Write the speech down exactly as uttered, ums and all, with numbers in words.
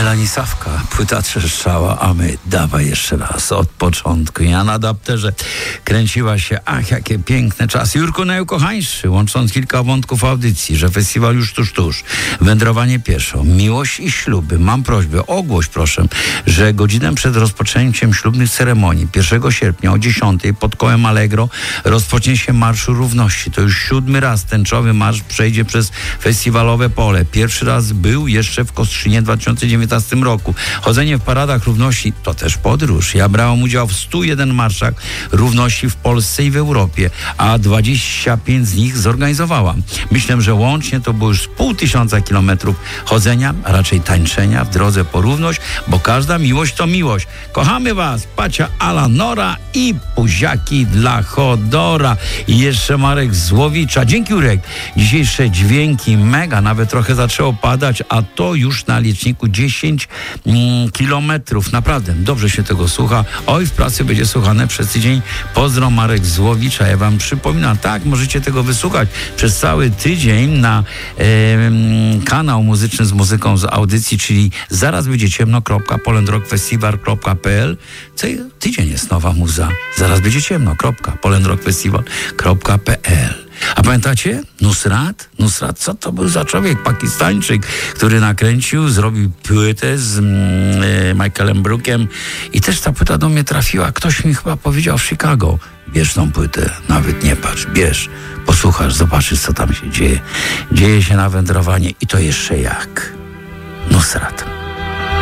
Melanie Sawka, płyta trzeszczała, a my dawaj jeszcze raz od początku. Ja na adapterze kręciła się, ach, jakie piękne czasy. Jurku najukochańszy, łącząc kilka wątków audycji, że festiwal już tuż, tuż. Wędrowanie pieszo, miłość i śluby. Mam prośbę, ogłoś proszę, że godzinę przed rozpoczęciem ślubnych ceremonii pierwszego sierpnia o dziesiątej pod kołem Allegro rozpocznie się Marszu Równości. To już siódmy raz tęczowy marsz przejdzie przez festiwalowe pole. Pierwszy raz był jeszcze w Kostrzynie w dwa tysiące dziewiętnastym roku. Chodzenie w paradach równości to też podróż. Ja brałem udział w stu jeden marszach równości w Polsce i w Europie, a dwadzieścia pięć z nich zorganizowałam. Myślę, że łącznie to było już z pół tysiąca kilometrów chodzenia, a raczej tańczenia w drodze po równość, bo każda miłość to miłość. Kochamy was, Pacia Alanora i buziaki dla Chodora. I jeszcze Marek Złowicza. Dzięki, Jurek. Dzisiejsze dźwięki mega, nawet trochę zaczęło padać, a to już na liczniku dziesięć mm, kilometrów. Naprawdę, dobrze się tego słucha. Oj, w pracy będzie słuchane przez tydzień. Pozdro, Marek Złowicza. Ja wam przypominam, tak, możecie tego wysłuchać przez cały tydzień na e, kanał muzyczny z muzyką z audycji, czyli zaraz będzie ciemno kropka polendrockfestival kropka p l. Co tydzień jest nowa muza. Zaraz będzie ciemno kropka polendrockfestival kropka p l. A pamiętacie? Nusrat? Nusrat, co to był za człowiek? Pakistańczyk, który nakręcił, zrobił płytę z mm, Michaelem Brookiem i też ta płyta do mnie trafiła. Ktoś mi chyba powiedział w Chicago: bierz tą płytę, nawet nie patrz, bierz, posłuchasz, zobaczysz, co tam się dzieje. Dzieje się na wędrowanie i to jeszcze jak. Nusrat.